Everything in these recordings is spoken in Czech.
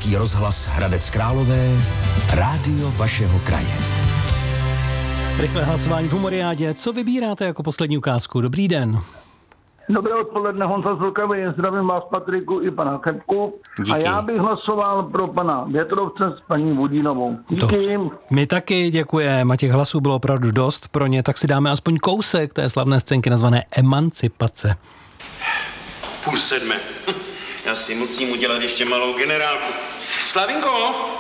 Český rozhlas Hradec Králové, rádio vašeho kraje. Rychlé hlasování v Humoriádě. Co vybíráte jako poslední ukázku? Dobrý den. Dobré odpoledne, Honza z Vlkavy, zdravím vás Patriku i pana Kepku. Díky. A já bych hlasoval pro pana Větrovce s paní Vodínovou. Díky. My taky děkujeme, těch hlasů bylo opravdu dost pro ně, tak si dáme aspoň kousek té slavné scénky nazvané Emancipace. 6:30. Já si musím udělat ještě malou generálku. Slavinko!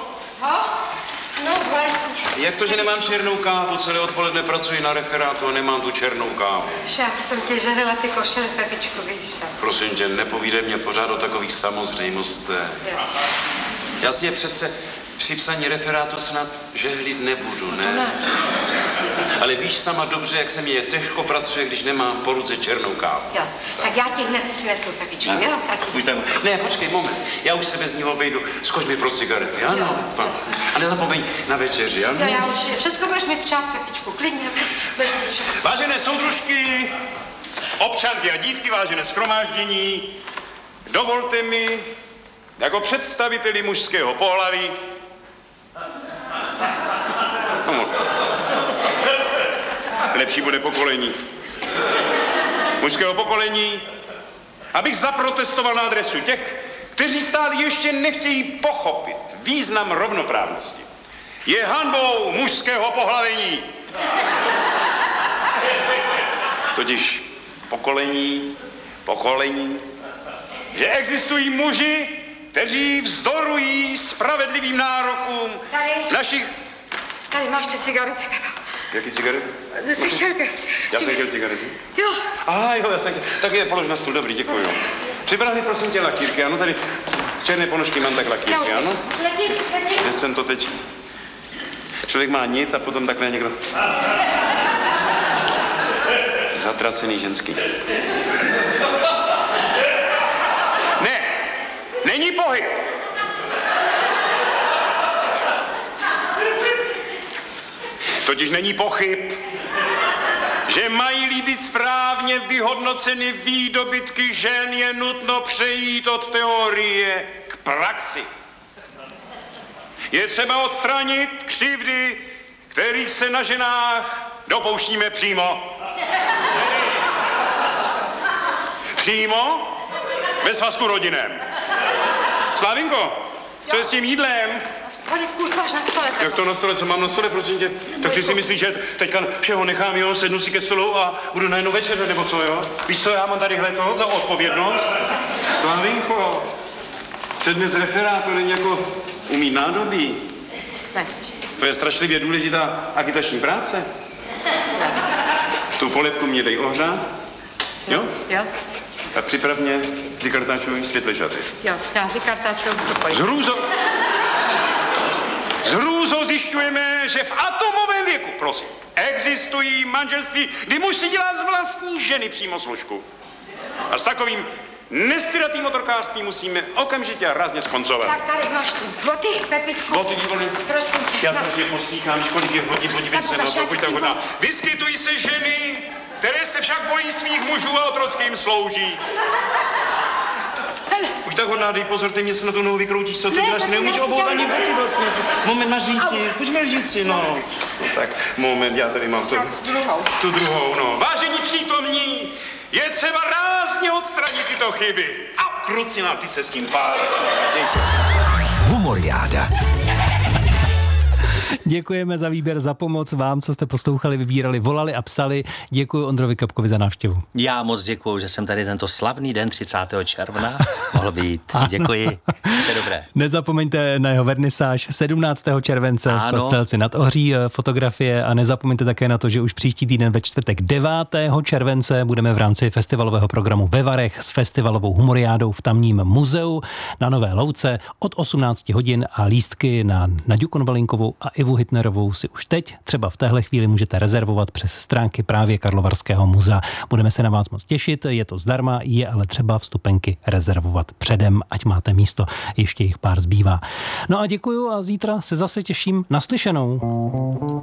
No vlastně. Jak to, že nemám černou kávu? Celé odpoledne pracuji na referátu a nemám tu černou kávu. Já jsem tě žerila ty košele, Pepičku, víš. Prosím tě, nepovídej mě pořád o takových samozřejmostech. Já si je přece při psaní referátu snad žehlit nebudu, ne? Ale víš sama dobře, jak se mi je těžko pracuje, když nemám po ruce černou kávu. Jo, tak já ti hned přinesu, Pepičku, jo? Ne, počkej, moment. Já už se bez ní obejdu. Skoč mi pro cigarety, ano? A nezapomeň na večeři, ano? Jo, já určitě. Všechno budeš mít včas, Pepičku, klidně. Vážené soudružky, občanky a dívky, vážené shromáždění, dovolte mi, jako představiteli mužského pohlaví, lepší bude pokolení mužského pokolení, abych zaprotestoval na adresu těch, kteří stále ještě nechtějí pochopit význam rovnoprávnosti. Je hanbou mužského pohlavení. Totiž pokolení, že existují muži, kteří vzdorují spravedlivým nárokům našich... Tady máš ty cigarety, Pepa. Jaký cigarety? Jsi chtěl pět. Já jsem chtěl cigarety? Jo. Jo, já jsem chtěl. Tak je polož na stůl, dobrý, děkuji. Připravil mi prosím tě lakírky, ano, tady černé ponožky mám tak lakírky, ano? Letím. Kde jsem to teď? Člověk má nit a potom takhle někdo... Zatracený ženský. Ne, není pohyb. Totiž není pochyb, že mají-li být správně vyhodnoceny výdobytky žen, je nutno přejít od teorie k praxi. Je třeba odstranit křivdy, kterých se na ženách dopouštíme přímo. Přímo ve svazku rodinném. Slavinko, co je s tím jídlem? Olivku už máš na stole. Jak to na stole? Co mám na stole, prosím tě? Tak ty si myslíš, že teďka všeho nechám, jo? Sednu si ke stolu a budu najednou večeře, nebo co, jo? Víš co, já mám tadyhle to za odpovědnost? Slavinko, přednes referátu není jako umít nádobí. Ne. To je strašlivě důležitá agitační práce. Tu polevku mě dej ohřát. Jo? Jo. A připrav mě vykartáčový světležaty. Jo, já vykartáčuju. S hrůzou zjišťujeme, že v atomovém věku, prosím, existují manželství, kdy muž si dělá z vlastní ženy přímo služku. A s takovým nestydatým otrokářstvím musíme okamžitě a rázně skoncovat. Tak tady máš ty boty, Pepičku. Boty, výborně. Prosím tě. Já strašně postíkám, kolik je hodin, podívej se na to, pojď tak hodná. Vyskytují se ženy, které se však bojí svých mužů a otrocky jim slouží. Buď tak hodná, dej pozor, ty mě se na tu nohu vykroutíš, co ty děláš, neumíš obout ani boty vlastně. Moment na říci, pojďme říci, no. No tak, moment, já tady mám tu druhou, no. Vážení přítomní, je třeba rázně odstranit tyto chyby. A krucina, ty se s tím pálí. Humoriáda. Děkujeme za výběr, za pomoc vám, co jste poslouchali, vybírali, volali a psali. Děkuji Ondrovi Kapkovi za návštěvu. Já moc děkuji, že jsem tady tento slavný den 30. června mohl být. Děkuji. Vše dobré. Nezapomeňte na jeho vernisáž 17. července v Kostelci nad Ohří, fotografie, a nezapomeňte také na to, že už příští týden ve čtvrtek 9. července budeme v rámci festivalového programu ve Varech s festivalovou humoriádou v tamním muzeu na Nové Louce od 18 hodin a lístky na Naďu Konvalinkovou a Ivu Hitnerovou si už teď, třeba v téhle chvíli, můžete rezervovat přes stránky právě Karlovarského muzea. Budeme se na vás moc těšit, je to zdarma, je ale třeba vstupenky rezervovat předem, ať máte místo, ještě jich pár zbývá. No a děkuju a zítra se zase těším, naslyšenou.